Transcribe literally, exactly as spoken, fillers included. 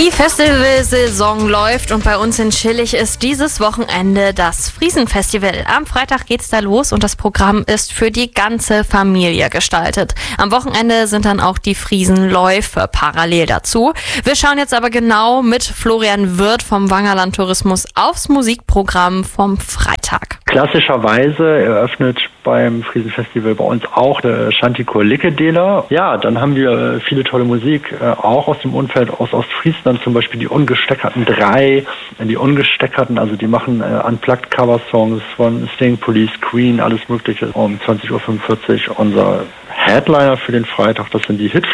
Die Festivalsaison läuft und bei uns in Schillig ist dieses Wochenende das Friesenfestival. Am Freitag geht's da los und das Programm ist für die ganze Familie gestaltet. Am Wochenende sind dann auch die Friesenläufe parallel dazu. Wir schauen jetzt aber genau mit Florian Wirth vom Wangerland Tourismus aufs Musikprogramm vom Freitag. Klassischerweise eröffnet beim Friesenfestival bei uns auch der Chantikur Lickedela. Ja, dann haben wir viele tolle Musik, äh, auch aus dem Umfeld aus Ostfriesland, zum Beispiel die Ungesteckerten drei. Die Ungesteckerten, also die machen äh, Unplugged Cover-Songs von Sting, Police, Queen, alles Mögliche. Um zwanzig Uhr fünfundvierzig unser Headliner für den Freitag, das sind die Hit